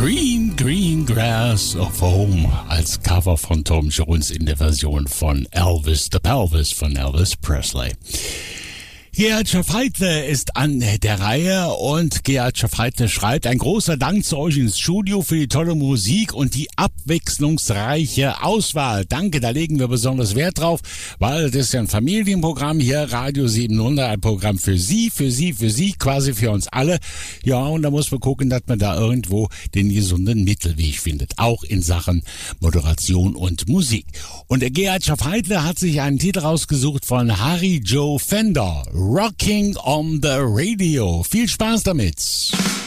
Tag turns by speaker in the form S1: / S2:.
S1: Green Grass of Home als Cover von Tom Jones in der Version von Elvis the Pelvis von Elvis Presley. Gerhard Schafeitle ist an der Reihe und Gerhard Schafeitle schreibt: Ein großer Dank zu euch ins Studio für die tolle Musik und die abwechslungsreiche Auswahl. Danke, da legen wir besonders Wert drauf, weil das ist ja ein Familienprogramm hier, Radio 700, ein Programm für Sie, quasi für uns alle. Ja, und da muss man gucken, dass man da irgendwo den gesunden Mittelweg findet, auch in Sachen Moderation und Musik. Und der Gerhard Schafeitle hat sich einen Titel rausgesucht von Harry Joe Fender, Rocking on the Radio. Viel Spaß damit.